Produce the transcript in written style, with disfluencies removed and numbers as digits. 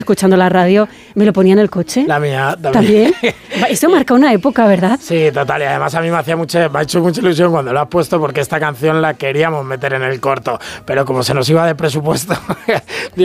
escuchando la radio, me lo ponía en el coche. La mía también. Eso marca una época, ¿verdad? Sí, total, y además a mí me ha hecho mucha ilusión cuando lo has puesto, porque esta canción la queríamos meter en el corto, pero como se nos iba de presupuesto